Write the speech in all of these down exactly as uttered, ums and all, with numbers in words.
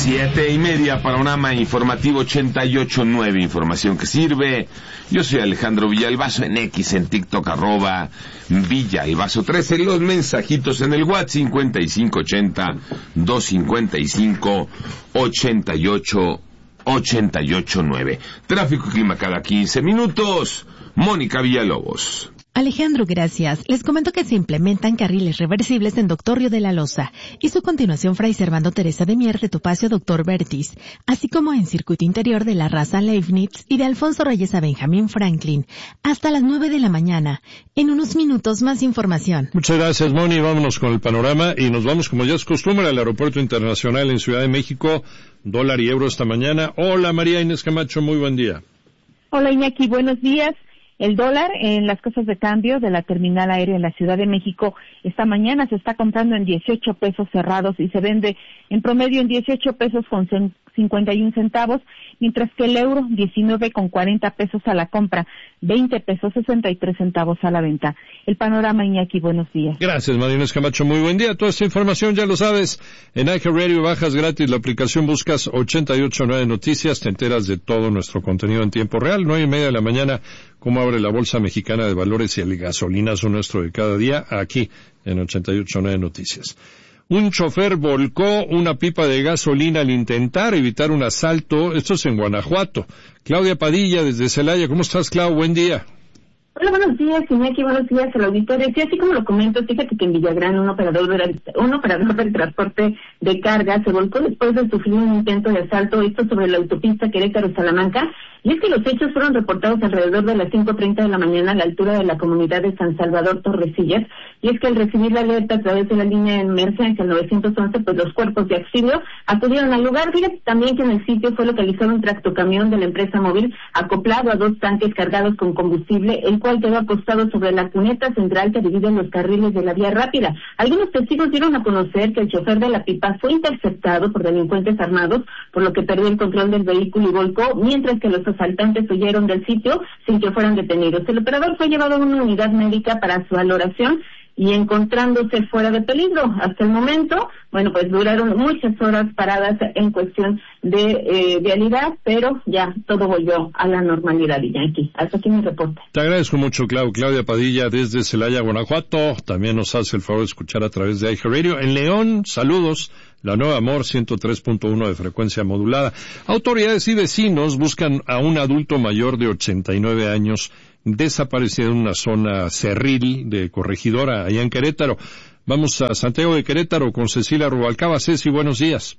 Siete y media, Panorama Informativo ochenta y ocho punto nueve, información que sirve. Yo soy Alejandro Villalbazo, en X, en TikTok, arroba Villalbazo trece, los mensajitos en el WhatsApp cincuenta y cinco ochenta, doscientos cincuenta y cinco, ochenta y ocho, ochenta y ocho nueve. Tráfico y clima cada quince minutos. Mónica Villalobos. Alejandro, gracias. Les comento que se implementan carriles reversibles en Doctor Río de la Loza y su continuación Fray Servando Teresa de Mier de Topacio Doctor Bertis, así como en circuito interior de la Raza Leibniz y de Alfonso Reyes a Benjamín Franklin, hasta las nueve de la mañana. En unos minutos más información. Muchas gracias, Moni. Vámonos con el panorama y nos vamos, como ya es costumbre, al Aeropuerto Internacional en Ciudad de México. Dólar y euro esta mañana. Hola, María Inés Camacho, muy buen día. Hola, Iñaki, buenos días. El dólar en las casas de cambio de la terminal aérea en la Ciudad de México esta mañana se está comprando en dieciocho pesos cerrados y se vende en promedio en dieciocho pesos con cincuenta y un centavos, mientras que el euro diecinueve con cuarenta pesos a la compra, veinte pesos sesenta y tres centavos a la venta. El panorama, Iñaki, buenos días. Gracias, María Inés Camacho, muy buen día. Toda esta información ya lo sabes, en iHeartRadio bajas gratis la aplicación, buscas ochenta y ocho punto nueve Noticias, te enteras de todo nuestro contenido en tiempo real, nueve y media de la mañana, cómo abre la Bolsa Mexicana de Valores y el gasolinazo nuestro de cada día, aquí en ochenta y ocho punto nueve Noticias. Un chofer volcó una pipa de gasolina al intentar evitar un asalto. Esto es en Guanajuato. Claudia Padilla, desde Celaya. ¿Cómo estás, Clau? Buen día. Hola, buenos días, Iñaki, buenos días al auditorio. Sí, así como lo comento, fíjate que en Villagrán un operador, del, un operador del transporte de carga se volcó después de sufrir un intento de asalto, esto sobre la autopista Querétaro-Salamanca, y es que los hechos fueron reportados alrededor de las cinco treinta de la mañana a la altura de la comunidad de San Salvador Torrecillas, y es que al recibir la alerta a través de la línea de emergencia nueve once, pues los cuerpos de auxilio acudieron al lugar. Fíjate también que en el sitio fue localizado un tractocamión de la empresa móvil acoplado a dos tanques cargados con combustible, el cual quedó acostado sobre la cuneta central que divide los carriles de la vía rápida. Algunos testigos dieron a conocer que el chofer de la pipa fue interceptado por delincuentes armados, por lo que perdió el control del vehículo y volcó, mientras que los asaltantes huyeron del sitio sin que fueran detenidos. El operador fue llevado a una unidad médica para su valoración y encontrándose fuera de peligro. Hasta el momento, bueno, pues duraron muchas horas paradas en cuestión de eh, vialidad, pero ya todo volvió a la normalidad, Iñaki. Hasta aquí mi reporte. Te agradezco mucho, Clau. Claudia Padilla, desde Celaya, Guanajuato. También nos hace el favor de escuchar a través de iHeartRadio. En León, saludos. La Nueva Amor, ciento tres punto uno de frecuencia modulada. Autoridades y vecinos buscan a un adulto mayor de ochenta y nueve años desaparecido en una zona cerril de Corregidora, allá en Querétaro. Vamos a Santiago de Querétaro con Cecilia Rubalcaba. Ceci, buenos días.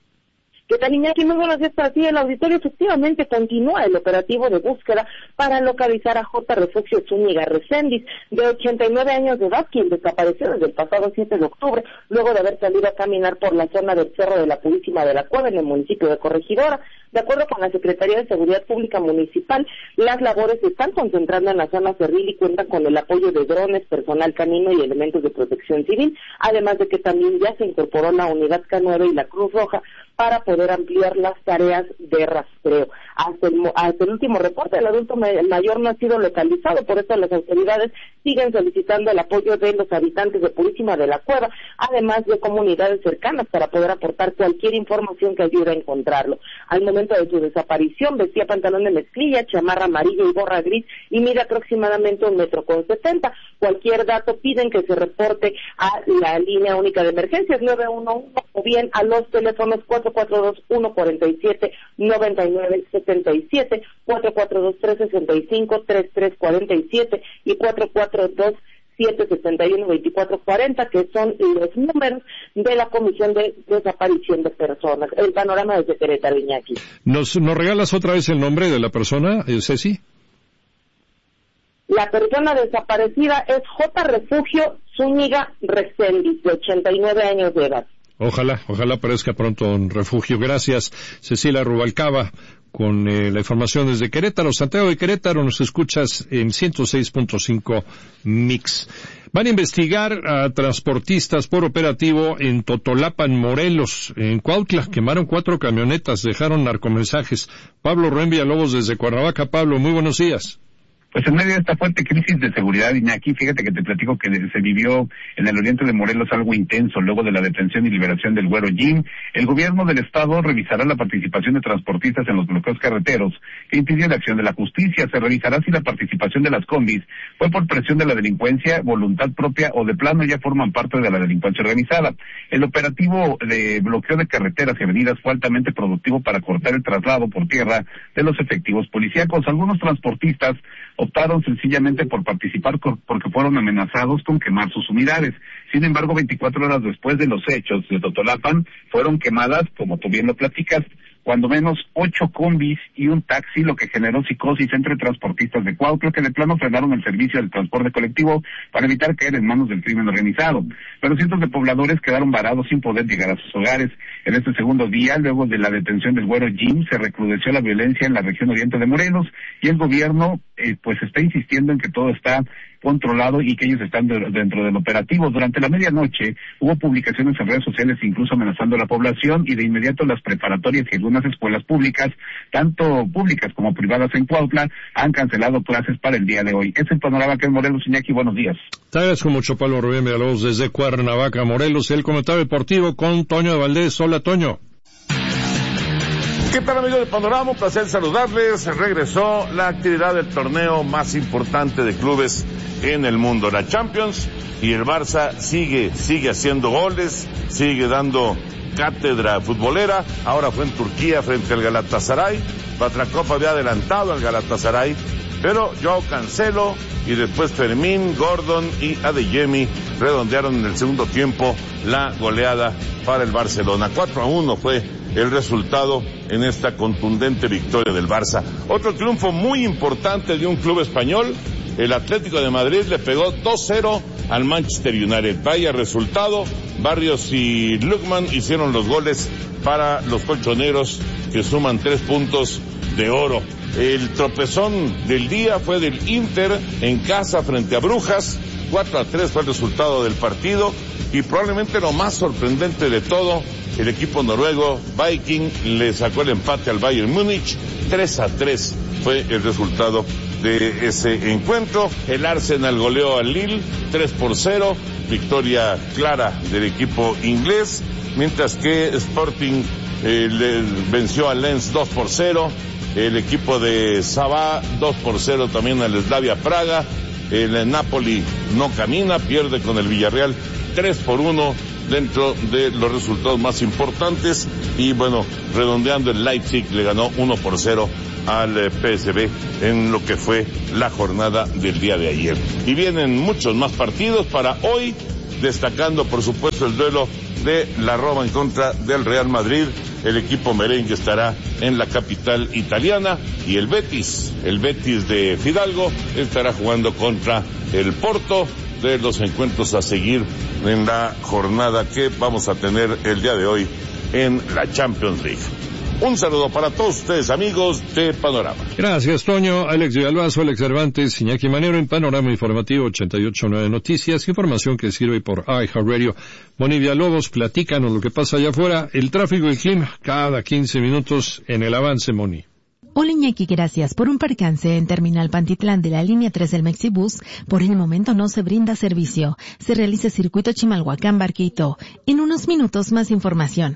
¿Qué tal, Iñaki? Muy buenos días para ti. El auditorio efectivamente continúa el operativo de búsqueda para localizar a J. Refugio Zúñiga Reséndiz, de ochenta y nueve años de edad, quien desapareció desde el pasado siete de octubre, luego de haber salido a caminar por la zona del Cerro de la Purísima de la Cueva, en el municipio de Corregidora. De acuerdo con la Secretaría de Seguridad Pública Municipal, las labores se están concentrando en la zona cerril y cuentan con el apoyo de drones, personal canino y elementos de protección civil, además de que también ya se incorporó la Unidad K nueve y la Cruz Roja para poder ampliar las tareas de rastreo. Hasta el, hasta el último reporte, el adulto mayor no ha sido localizado, por eso las autoridades siguen solicitando el apoyo de los habitantes de Purísima de la Cueva, además de comunidades cercanas, para poder aportar cualquier información que ayude a encontrarlo. Al momento de su desaparición vestía pantalón de mezclilla, chamarra amarilla y gorra gris y mide aproximadamente un metro con setenta. Cualquier dato piden que se reporte a la línea única de emergencias nueve uno uno o bien a los teléfonos cuatro cuatro dos, uno cuatro siete, nueve nueve siete siete, cuatro cuatro dos, tres seis cinco, tres tres cuatro siete y cuatro cuatro dos, siete siete uno, veinticuatro cuarenta, que son los números de la Comisión de Desaparición de Personas. El panorama desde Querétaro, Iñaki. ¿Nos, ¿Nos regalas otra vez el nombre de la persona, Ceci? La persona desaparecida es J. Refugio Zúñiga Reséndiz, de ochenta y nueve años de edad. Ojalá, ojalá aparezca pronto un refugio. Gracias, Cecilia Rubalcaba, con eh, la información desde Querétaro. Santiago de Querétaro, nos escuchas en ciento seis punto cinco Mix. Van a investigar a transportistas por operativo en Totolapan, Morelos. En Cuautla quemaron cuatro camionetas, dejaron narcomensajes. Pablo Ruén Villalobos desde Cuernavaca. Pablo, muy buenos días. Pues en medio de esta fuerte crisis de seguridad, Iñaki, fíjate que te platico que se vivió en el oriente de Morelos algo intenso luego de la detención y liberación del Güero Jim. El gobierno del estado revisará la participación de transportistas en los bloqueos carreteros que impidió la acción de la justicia. Se revisará si la participación de las combis fue por presión de la delincuencia, voluntad propia o de plano ya forman parte de la delincuencia organizada. El operativo de bloqueo de carreteras y avenidas fue altamente productivo para cortar el traslado por tierra de los efectivos policíacos. Algunos transportistas optaron sencillamente por participar porque fueron amenazados con quemar sus unidades. Sin embargo, veinticuatro horas después de los hechos de Totolapan, fueron quemadas, como tú bien lo platicas, cuando menos ocho combis y un taxi, lo que generó psicosis entre transportistas de Cuautla, que de plano frenaron el servicio del transporte colectivo para evitar caer en manos del crimen organizado. Pero cientos de pobladores quedaron varados sin poder llegar a sus hogares. En este segundo día, luego de la detención del Güero Jim, se recrudeció la violencia en la región oriente de Morelos y el gobierno eh, pues está insistiendo en que todo está controlado y que ellos están de, dentro del operativo. Durante la medianoche hubo publicaciones en redes sociales incluso amenazando a la población y de inmediato las preparatorias y algunas escuelas públicas, tanto públicas como privadas en Cuautla, han cancelado clases para el día de hoy. Es el panorama que es Morelos. Iñaki, buenos días. Te agradezco mucho, Pablo Rubén Villalobos, desde Cuernavaca, Morelos. El comentario deportivo con Toño de Valdés. Hola, Toño. ¿Qué tal, amigos de Panorama? Un placer saludarles. Regresó la actividad del torneo más importante de clubes en el mundo, la Champions, y el Barça sigue, sigue haciendo goles, sigue dando cátedra futbolera. Ahora fue en Turquía frente al Galatasaray. Batrakhov había adelantado al Galatasaray, pero Joao Cancelo y después Fermín, Gordon y Adeyemi redondearon en el segundo tiempo la goleada para el Barcelona. cuatro a uno fue el resultado en esta contundente victoria del Barça. Otro triunfo muy importante de un club español, el Atlético de Madrid le pegó dos cero al Manchester United. Vaya resultado, Barrios y Lookman hicieron los goles para los colchoneros, que suman tres puntos de oro. El tropezón del día fue del Inter en casa frente a Brujas. cuatro a tres fue el resultado del partido, y probablemente lo más sorprendente de todo, el equipo noruego Viking le sacó el empate al Bayern Múnich. tres a tres fue el resultado de ese encuentro. El Arsenal goleó al Lille tres por cero, victoria clara del equipo inglés, mientras que Sporting eh, le venció al Lens dos por cero. El equipo de Sabah dos por cero también al Slavia Praga. El Napoli no camina, pierde con el Villarreal tres por uno dentro de los resultados más importantes. Y bueno, redondeando, el Leipzig le ganó uno por cero al P S V en lo que fue la jornada del día de ayer. Y vienen muchos más partidos para hoy, destacando por supuesto el duelo de la Roma en contra del Real Madrid. El equipo merengue estará en la capital italiana, y el Betis, el Betis de Fidalgo, estará jugando contra el Porto, de los encuentros a seguir en la jornada que vamos a tener el día de hoy en la Champions League. Un saludo para todos ustedes, amigos de Panorama. Gracias, Toño. Alex Villalbazo, Alex Cervantes, Iñaki Manero en Panorama Informativo ochenta y ocho punto nueve Noticias. Información que sirve por iHeartRadio. Moni Villalobos, platícanos lo que pasa allá afuera. El tráfico y el clima cada quince minutos en el avance, Moni. Hola, Iñaki, gracias. Por un percance en Terminal Pantitlán de la línea tres del Mexibus, por el momento no se brinda servicio. Se realiza circuito Chimalhuacán-Barquito. En unos minutos más información.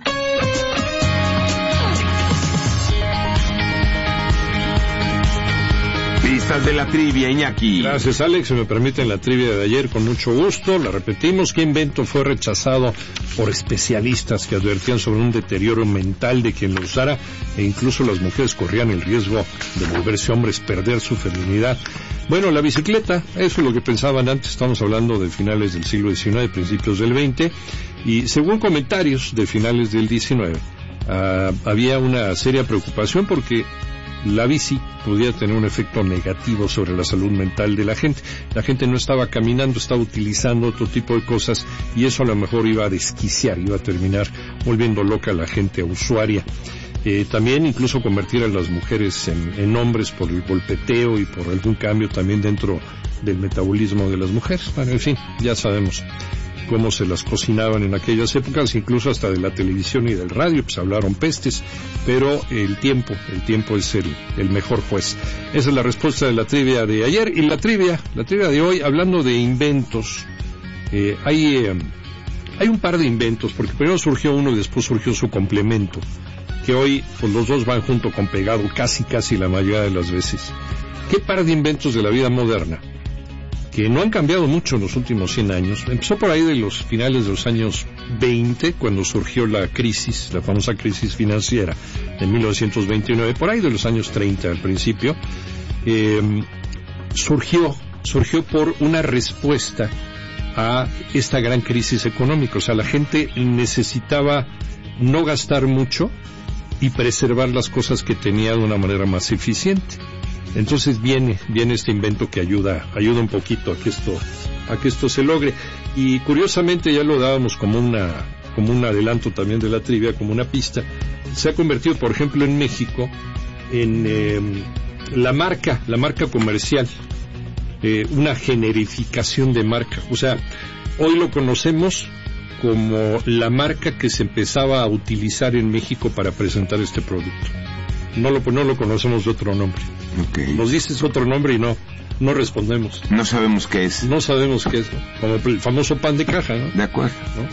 Listas de la trivia, Iñaki. Gracias, Alex. Si me permiten, la trivia de ayer con mucho gusto. La repetimos. ¿Qué invento fue rechazado por especialistas que advertían sobre un deterioro mental de quien lo usara, e incluso las mujeres corrían el riesgo de volverse hombres, perder su feminidad? Bueno, la bicicleta, eso es lo que pensaban antes. Estamos hablando de finales del siglo diecinueve, principios del veinte, y según comentarios de finales del diecinueve, uh, había una seria preocupación porque la bici podía tener un efecto negativo sobre la salud mental de la gente. La gente no estaba caminando, estaba utilizando otro tipo de cosas, y eso a lo mejor iba a desquiciar, iba a terminar volviendo loca a la gente usuaria. Eh, también incluso convertir a las mujeres en, en hombres por el golpeteo y por algún cambio también dentro del metabolismo de las mujeres. Bueno, en fin, ya sabemos. cómo se las cocinaban en aquellas épocas, incluso hasta de la televisión y del radio, pues hablaron pestes, pero el tiempo, el tiempo es el, el mejor juez. Esa es la respuesta de la trivia de ayer, y la trivia, la trivia de hoy, hablando de inventos, eh, hay, eh, hay un par de inventos, porque primero surgió uno y después surgió su complemento, que hoy pues los dos van junto con pegado casi casi la mayoría de las veces. ¿Qué par de inventos de la vida moderna que no han cambiado mucho en los últimos cien años? Empezó por ahí de los finales de los años veinte, cuando surgió la crisis, la famosa crisis financiera de mil novecientos veintinueve, por ahí de los años treinta al principio, eh, surgió, surgió por una respuesta a esta gran crisis económica. O sea, la gente necesitaba no gastar mucho y preservar las cosas que tenía de una manera más eficiente. Entonces viene, viene este invento que ayuda, ayuda un poquito a que esto, a que esto se logre. Y curiosamente ya lo dábamos como una, como un adelanto también de la trivia, como una pista. Se ha convertido, por ejemplo, en México, en eh, la marca, la marca comercial, eh, una generificación de marca. O sea, hoy lo conocemos como la marca que se empezaba a utilizar en México para presentar este producto. No lo, no lo conocemos de otro nombre. Okay. Nos dices otro nombre y no, no respondemos. No sabemos qué es. No sabemos qué es, ¿no? Como el famoso pan de caja, ¿no? De acuerdo.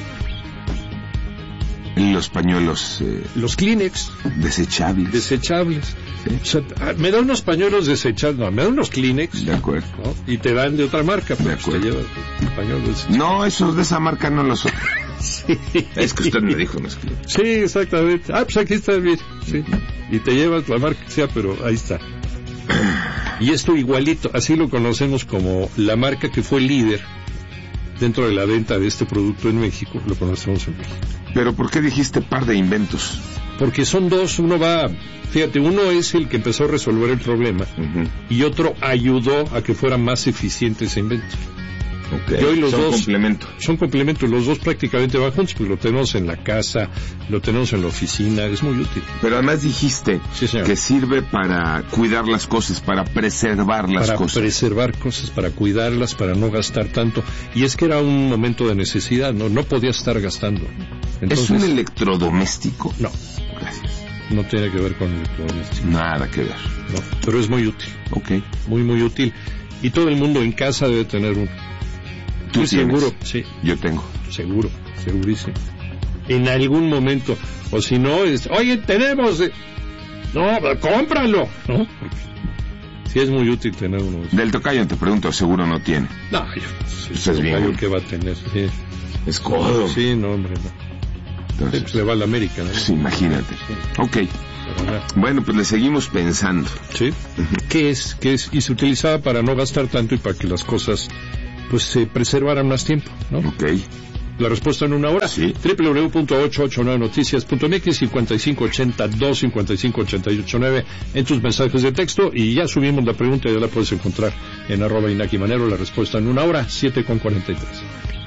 ¿No? Los pañuelos... Eh, Los Kleenex. Desechables. Desechables. Sí. O sea, me dan unos pañuelos desechables, no, me dan unos Kleenex. De acuerdo. ¿No? Y te dan de otra marca. De acuerdo. Te llevas pañuelos desechables. No, esos de esa marca no los son. Sí. Es que usted me dijo, no es que... Sí, exactamente. Ah, pues aquí está bien. Sí. Y te llevas la marca que sea, pero ahí está. Y esto igualito, así lo conocemos como la marca que fue líder dentro de la venta de este producto en México, lo conocemos en México. Pero ¿por qué dijiste par de inventos? Porque son dos, uno va, fíjate, uno es el que empezó a resolver el problema, uh-huh, y otro ayudó a que fuera más eficiente ese invento. Okay. Y hoy los son dos complementos. Son complementos, los dos prácticamente van juntos, pues lo tenemos en la casa, lo tenemos en la oficina, es muy útil. Pero además dijiste sí, que sirve para cuidar las cosas, para preservar las para cosas. Para preservar cosas, para cuidarlas, para no gastar tanto. Y es que era un momento de necesidad, no, no podías estar gastando. Entonces, ¿es un electrodoméstico? No. Gracias. No tiene que ver con electrodoméstico. Nada que ver. No, pero es muy útil. Ok. Muy, muy útil. Y todo el mundo en casa debe tener uno. ¿Tú sí, tienes? Seguro, sí. Yo tengo. Seguro, segurísimo. En algún momento, o si no, es, oye, tenemos... Eh... No, cómpralo, ¿no? Sí es muy útil tener uno. Del tocayo te pregunto, seguro no tiene. No, yo... Sí, pues es bien. ¿Qué va a tener? Sí. Es codo. Sí, no, hombre, no. Entonces, sí, pues le va a la América, ¿no? Pues imagínate. Sí. Ok. Bueno, pues le seguimos pensando. ¿Sí? Uh-huh. ¿Qué es? ¿Qué es? Y se utilizaba para no gastar tanto y para que las cosas... pues se preservaran más tiempo, ¿no? Ok. La respuesta en una hora. Sí. doble u doble u doble u punto ochocientos ochenta y nueve noticias punto m x, cincuenta y cinco ochenta dos cincuenta y cinco ochenta y ocho nueve en tus mensajes de texto, y ya subimos la pregunta, ya la puedes encontrar en arroba Inaki Manero, la respuesta en una hora, siete con cuarenta y tres.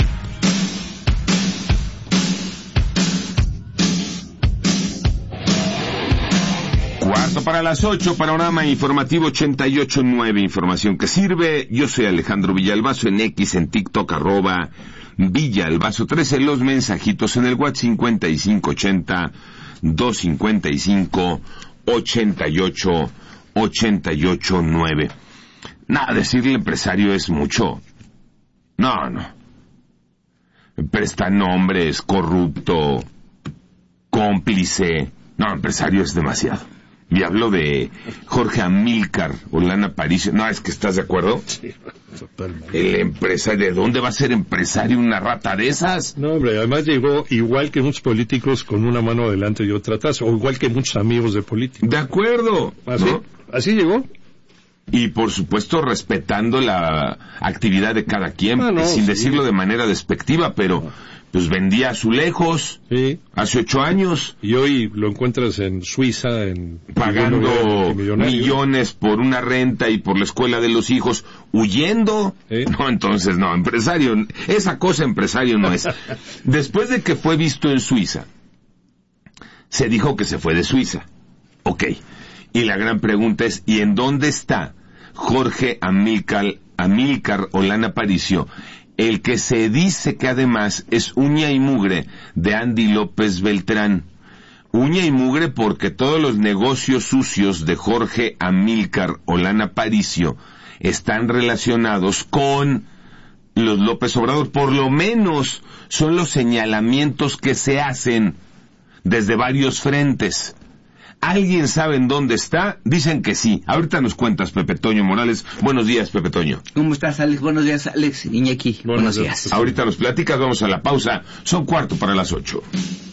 Cuarto para las ocho, panorama informativo ochenta y ocho nueve, información que sirve. Yo soy Alejandro Villalbazo, en X, en TikTok, arroba Villalbazo trece, los mensajitos en el WhatsApp cincuenta y cinco ochenta dos cincuenta y cinco ochenta y ocho ochenta y ocho nueve. Nada, decirle empresario es mucho. No, no. Presta nombres, corrupto, cómplice. No, empresario es demasiado. Y hablo de Jorge Amílcar Olana Aparicio. No, es que estás de acuerdo. Sí, totalmente. El empresario, ¿de dónde va a ser empresario una rata de esas? No, hombre, además llegó igual que muchos políticos con una mano adelante y otra atrás, o igual que muchos amigos de políticos. De acuerdo. ¿Así? ¿No? Así llegó. Y por supuesto respetando la actividad de cada quien, ah, no, sin sí. decirlo de manera despectiva, pero pues vendía azulejos sí. hace ocho años. Y hoy lo encuentras en Suiza, en pagando millones por una renta y por la escuela de los hijos, huyendo. ¿Sí? No, entonces no, empresario, esa cosa empresario no es. Después de que fue visto en Suiza, se dijo que se fue de Suiza. Ok. Y la gran pregunta es, ¿y en dónde está Jorge Amílcar, Amílcar Olana Aparicio el que se dice que además es uña y mugre de Andy López Beltrán. Uña y mugre porque todos los negocios sucios de Jorge Amílcar Olana Aparicio están relacionados con los López Obrador. Por lo menos son los señalamientos que se hacen desde varios frentes. ¿Alguien sabe en dónde está? Dicen que sí. Ahorita nos cuentas, Pepe Toño Morales. Buenos días, Pepe Toño. ¿Cómo estás, Alex? Buenos días, Alex. Iñaki. Buenos, Buenos días. días. Ahorita nos platicas, vamos a la pausa. Son cuarto para las ocho.